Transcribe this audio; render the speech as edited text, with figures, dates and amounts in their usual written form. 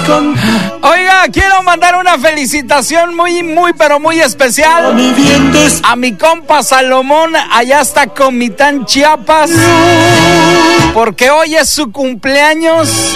Oiga, quiero mandar una felicitación pero muy especial a mi compa Salomón, allá hasta Comitán, Chiapas, porque hoy es su cumpleaños.